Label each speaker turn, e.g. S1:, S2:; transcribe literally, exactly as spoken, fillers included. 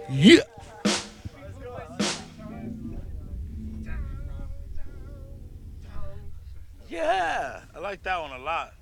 S1: Yeah.
S2: Yeah, I like that one a lot.